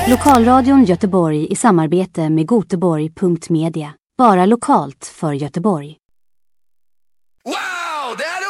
Lokalradion Göteborg i samarbete med Göteborg.media. Bara lokalt för Göteborg. Wow, det här